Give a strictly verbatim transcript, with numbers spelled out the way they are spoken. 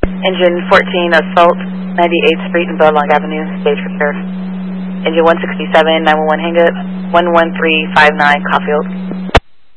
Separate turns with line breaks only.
Engine fourteen, assault, ninety-eighth Street and Belmont Avenue, stage repair. Engine one sixty-seven, nine one one hang up, one one three five nine, Caulfield.